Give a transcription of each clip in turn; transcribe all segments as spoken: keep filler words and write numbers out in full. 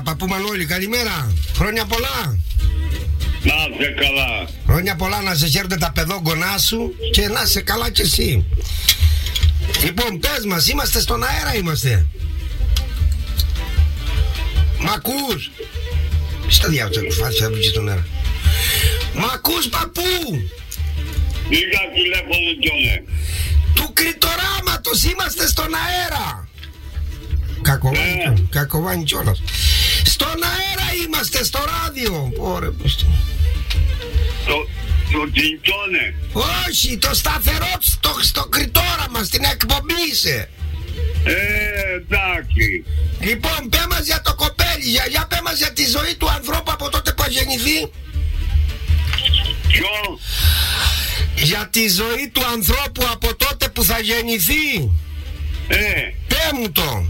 Καλημέρα, παππού Μανώλη, καλημέρα. Χρόνια πολλά. Να είσαι καλά. Χρόνια πολλά, να σε χαίρονται τα παιδόγκονά σου και να είσαι καλά κι εσύ. Λοιπόν, πες μας, είμαστε στον αέρα, είμαστε. Μ' ακούς? Στα διάβατσα του φάτσα, έβγαινε στον αέρα. Μ' ακούς, παππού? Λίγα τηλέφωνο κιόλα. Του κριτοράματος, είμαστε στον αέρα. Κακοβάνει, ε. κακοβάνει κιόλας. Στον αέρα είμαστε, στο ράδιο. Ωραία, πες. Το, το κινητώνε. Όχι, το σταθερό, στο, στο κριτόραμα, στην εκπομπή είσαι. Ε, εντάξει. Λοιπόν, πέ μας για το κοπέλι, για, για πέ μας για τη ζωή του ανθρώπου από τότε που έχει γεννηθεί. Ποιο? Για τη ζωή του ανθρώπου από τότε που θα γεννηθεί. Ε. Πέ μου το.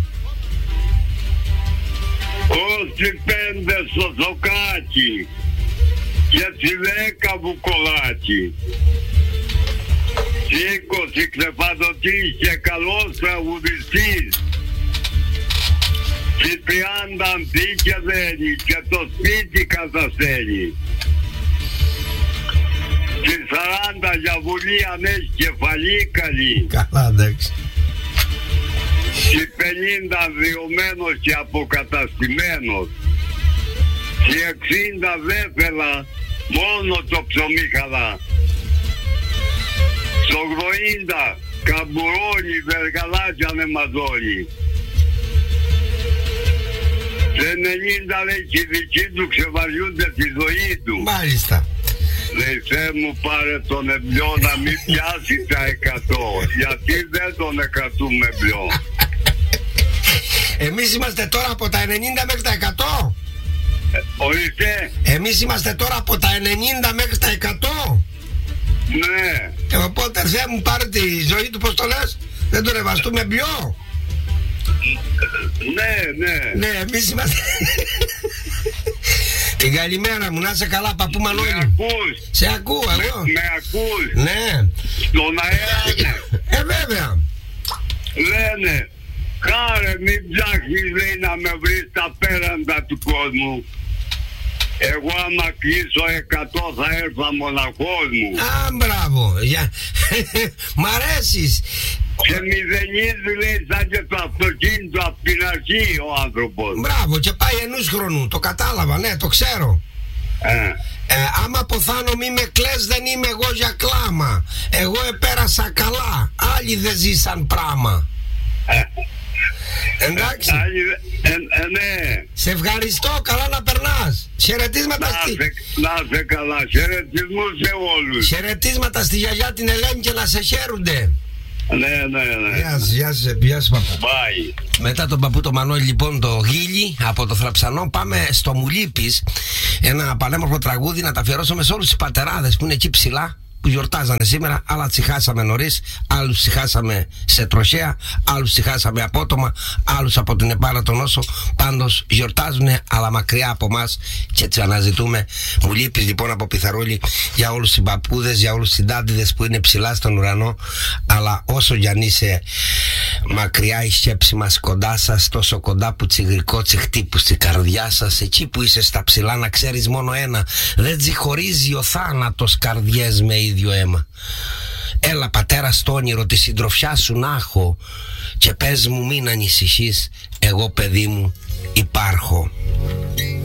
Όσοι πέντε στο σοκάκι και τη δέκα βουκολάκι, είκοσι κλεφαδοτής και καλός τραγουδιστής, και τριάντα αντίκια δένει και το σπίτι καταστέλει, και σαράντα για βουλή αν έχει κεφαλή καλή. Καλά, εντάξει. Και πενήντα διωμένος και αποκαταστημένος, και εξήντα δέφελα μόνο το ψωμί χαλά, στο ογδοήντα καμπουρώνει βεργαλάκια ανεμαζώνει, σε ενενήντα λέει και οι δικοί του ξεβαριούνται τη ζωή του. Μάλιστα. Λέει, Θεέ μου, πάρε τον εμπλιό να μην πιάσει τα εκατό, γιατί δεν τον εκατούμε εμπλιό. Εμείς είμαστε τώρα από τα ενενήντα μέχρι τα εκατό. Ε, ορίστε. Εμείς είμαστε τώρα από τα ενενήντα μέχρι τα εκατό. Ναι. Ε, οπότε Θεέ μου, πάρε τη ζωή του, πώς το λες, δεν τον ευαστούμε μπιό. Ναι, ναι. Ναι, εμείς είμαστε. Την καλημέρα μου, να είσαι καλά, παππού Μανώλη. Με ακούς? Σε ακούω, εγώ. Με, με ακούς? Ναι. Στον αέρα, ναι. Ε, βέβαια. Λένε, χάρε μην ψάχνεις, λέει, να με βρεις τα πέραντα του κόσμου. Εγώ άμα κλείσω εκατό θα έρθω μοναχός μου. Α, μπράβο. Για... Μ' αρέσεις. Και μηδενίζει, λέει, σαν και το αυτοκίνητο από την αρχή ο άνθρωπος. Μπράβο, και πάει ενός χρόνου. Το κατάλαβα, ναι, το ξέρω. Ε. Ε, άμα αποθάνω μη με κλαις, δεν είμαι εγώ για κλάμα. Εγώ επέρασα καλά, άλλοι δεν ζήσαν πράμα. Ε. Εντάξει. Ε, ε, ε, ναι. Σε ευχαριστώ, καλά να περνάς. Χαιρετίσματα να στη... σε, να σε καλά, χαιρετισμούς σε όλους. Χαιρετίσματα στη γιαγιά την Ελένη και να σε χαίρονται. Ναι, ναι, ναι. Γεια σας, γεια σας, γεια σας, παππού. Bye. Μετά τον παππού το Μανώλη, λοιπόν, το Γίλι από το Θραψανό, πάμε στο Μουλίπης. Ένα πανέμορφο τραγούδι να τα αφιερώσουμε σε όλους τους πατεράδες που είναι εκεί ψηλά, που γιορτάζανε σήμερα. Άλλα τσιχάσαμε νωρίς, άλλους τσιχάσαμε σε τροχέα, άλλους τσιχάσαμε απότομα, άλλους από την επάρα των όσο. Πάντως γιορτάζουνε, αλλά μακριά από εμάς, και έτσι αναζητούμε. Μου λείπεις λοιπόν από Πιθαρούλη για όλους τους παππούδες, για όλους τους συντάντηδες που είναι ψηλά στον ουρανό. Αλλά όσο κι αν είσαι μακριά, η σκέψη μας κοντά σας, τόσο κοντά που τσιγρικό τσιχτύπου στην καρδιά σας. Εκεί που είσαι στα ψηλά, να ξέρεις μόνο ένα: δεν τσιχωρίζει ο θάνατος καρδιές με ίδιο αίμα. Έλα πατέρα στο όνειρο τη συντροφιά σου να έχω, και πες μου μην ανησυχείς, εγώ παιδί μου υπάρχω.